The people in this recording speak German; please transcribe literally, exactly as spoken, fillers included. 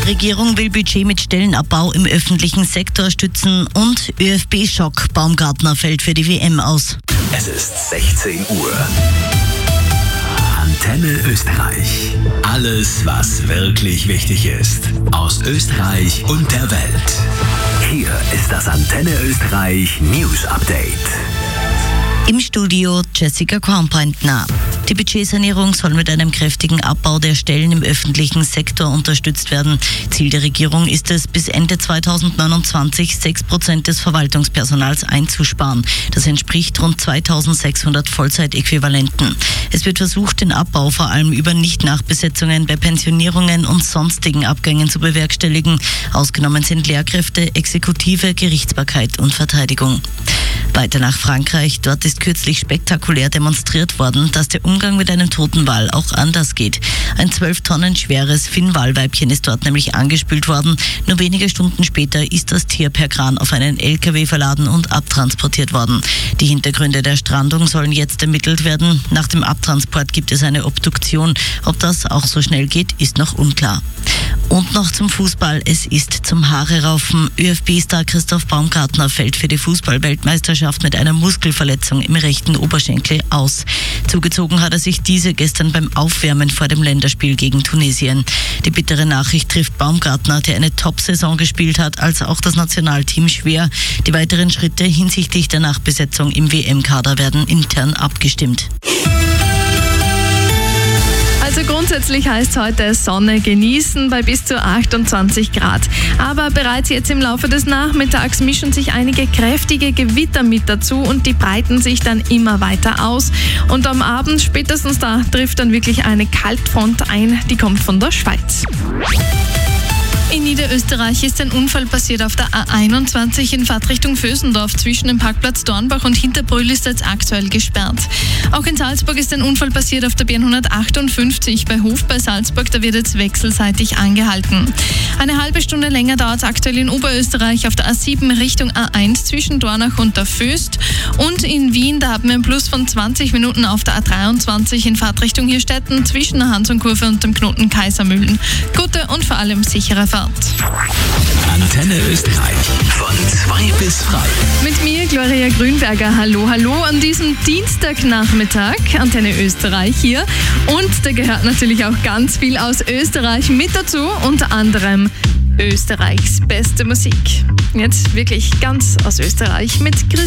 Regierung will Budget mit Stellenabbau im öffentlichen Sektor stützen und ÖFB-Schock. Baumgartner fällt für die W M aus. Es ist sechzehn Uhr. Antenne Österreich. Alles, was wirklich wichtig ist. Aus Österreich und der Welt. Hier ist das Antenne Österreich News Update. Im Studio Jessica Kornpointner. Die Budgetsanierung soll mit einem kräftigen Abbau der Stellen im öffentlichen Sektor unterstützt werden. Ziel der Regierung ist es, bis Ende zweitausendneunundzwanzig sechs Prozent des Verwaltungspersonals einzusparen. Das entspricht rund zweitausendsechshundert Vollzeitäquivalenten. Es wird versucht, den Abbau vor allem über Nicht-Nachbesetzungen bei Pensionierungen und sonstigen Abgängen zu bewerkstelligen. Ausgenommen sind Lehrkräfte, Exekutive, Gerichtsbarkeit und Verteidigung. Weiter nach Frankreich. Dort ist kürzlich spektakulär demonstriert worden, dass der Umgang mit einem toten Wal auch anders geht. Ein zwölf Tonnen schweres Finnwalweibchen ist dort nämlich angespült worden. Nur wenige Stunden später ist das Tier per Kran auf einen L K W verladen und abtransportiert worden. Die Hintergründe der Strandung sollen jetzt ermittelt werden. Nach dem Abtransport gibt es eine Obduktion. Ob das auch so schnell geht, ist noch unklar. Und noch zum Fußball. Es ist zum Haare raufen. ÖFB-Star Christoph Baumgartner fällt für die Fußball-Weltmeisterschaft mit einer Muskelverletzung im rechten Oberschenkel aus. Zugezogen hat er sich diese gestern beim Aufwärmen vor dem Länderspiel gegen Tunesien. Die bittere Nachricht trifft Baumgartner, der eine Top-Saison gespielt hat, als auch das Nationalteam schwer. Die weiteren Schritte hinsichtlich der Nachbesetzung im W M-Kader werden intern abgestimmt. Also grundsätzlich heißt heute Sonne genießen bei bis zu achtundzwanzig Grad. Aber bereits jetzt im Laufe des Nachmittags mischen sich einige kräftige Gewitter mit dazu und die breiten sich dann immer weiter aus. Und am Abend, spätestens da, trifft dann wirklich eine Kaltfront ein, die kommt von der Schweiz. In Niederösterreich ist ein Unfall passiert auf der A einundzwanzig in Fahrtrichtung Vösendorf. Zwischen dem Parkplatz Dornbach und Hinterbrühl ist jetzt aktuell gesperrt. Auch in Salzburg ist ein Unfall passiert auf der B hundertachtundfünfzig bei Hof bei Salzburg. Da wird jetzt wechselseitig angehalten. Eine halbe Stunde länger dauert es aktuell in Oberösterreich auf der A sieben Richtung A eins zwischen Dornach und der Föst. Und in Wien, da haben wir einen Plus von zwanzig Minuten auf der A dreiundzwanzig in Fahrtrichtung Hirstetten zwischen der Hansonkurve und dem Knoten Kaisermühlen. Gute und vor allem sichere Fahrt. Antenne Österreich von zwei bis drei. Mit mir, Gloria Grünberger. Hallo, hallo an diesem Dienstagnachmittag. Antenne Österreich hier. Und da gehört natürlich auch ganz viel aus Österreich mit dazu. Unter anderem Österreichs beste Musik. Jetzt wirklich ganz aus Österreich mit Chris.